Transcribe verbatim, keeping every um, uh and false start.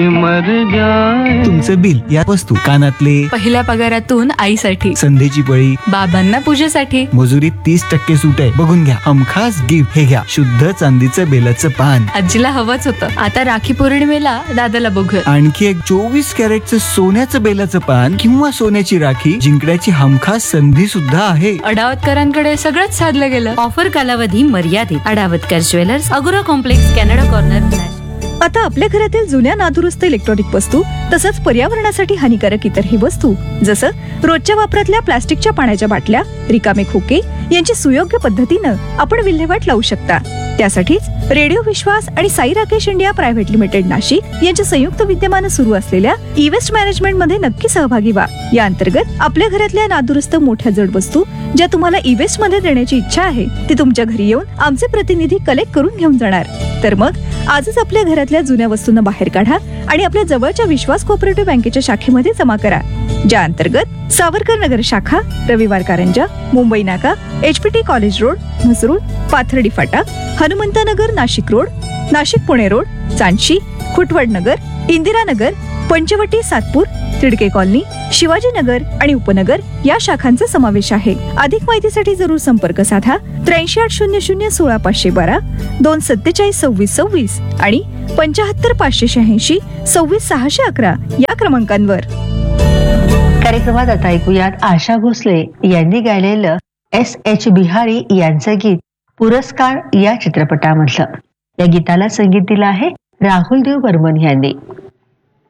मर जाए. तुमचं बिल या वस्तू कानातले, पहिल्या पगारातून आईसाठी, संधीची पळी, बाबांना पूजेसाठी, मजुरीत तीस टक्के सूट आहे. बघून घ्या. हमखास गिफ्ट हे घ्या, शुद्ध चांदीचं बेलाचं पान. आजीला हवंच होतं. आता राखी पौर्णिमेला दादाला बघूया. आणखी एक चोवीस कॅरेटचं सोन्याचं बेलाचं पान किंवा सोन्याची राखी जिंकण्याची हमखास संधी सुद्धा आहे. अडावतकरांकडे सगळंच साधलं गेलं. ऑफर कालावधी मर्यादित. अडावतकर ज्वेलर्स, अगोरा कॉम्प्लेक्स, कॅनडा कॉर्नर. आता आपल्या घरातील जुन्या नादुरुस्त इलेक्ट्रॉनिक वस्तू तसंच पर्यावरणासाठी हानिकारक इतरही वस्तू जसं रोजच्या वापरातल्या प्लास्टिकच्या पाण्याच्या बाटल्या, रिकामे खोके यांची सुयोग्य पद्धतीनं आपण विल्हेवाट लावू शकता. त्यासाठीच रेडिओ विश्वास आणि Sai Rakesh India private limited Nashik यांच्या संयुक्त विद्यमानं सुरू असलेल्या ई वेस्ट मॅनेजमेंट मध्ये नक्की सहभागी व्हा. या अंतर्गत आपल्या घरातल्या नादुरुस्त मोठ्या जड वस्तू ज्या तुम्हाला ई वेस्ट मध्ये देण्याची इच्छा आहे ती तुमच्या घरी येऊन आमचे प्रतिनिधी कलेक्ट करून घेऊन जाणार. तर मग आजच आपल्या घरातल्या जुन्या वस्तूंना बाहेर काढा आणि आपल्या जवळच्या विश्वास कोऑपरेटिव्ह बँकेच्या शाखेमध्ये जमा करा. ज्या अंतर्गत सावरकर नगर शाखा, रविवार कारंजा, मुंबई नाका, HPT college road, Mhasrul, Pathardi Phata, Hanumantnagar Nashik road, Nashik Pune road, चांदशी, Khutwad नगर, इंदिरानगर, पंचवटी सातपूर, तिडके कॉलनी, शिवाजीनगर आणि उपनगर या शाखांचा समावेश आहे. अधिक माहितीसाठी जरूर संपर्क साधा त्र्याऐंशी आठ शून्य शून्य सोळा पाचशे बारा, दोन सत्तेचाळीस सव्वीस सव्वीस आणि पंचाहत्तर पाचशे शहाऐंशी सव्वीस सहाशे अकरा या क्रमांकांवर. कार्यक्रमात आता ऐकूयात आशा भोसले यांनी गायलेलं एस एच बिहारी यांचं गीत पुरस्कार या चित्रपटामधलं. या गीताला संगीत दिलं आहे राहुल देव बर्मन यांनी.